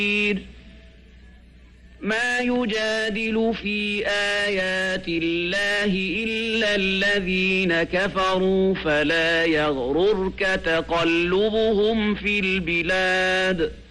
ما يجادل في آيات الله إلا الذين كفروا فلا يغررك تقلبهم في البلاد